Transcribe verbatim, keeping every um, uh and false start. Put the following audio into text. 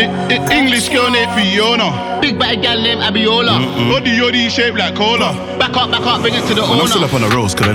I- I- English girl named Fiona. Big bad gal named Abiola. Body yoddy shaped like cola. Back up, back up, bring it to the Man, I'm owner. still up on the roast, cause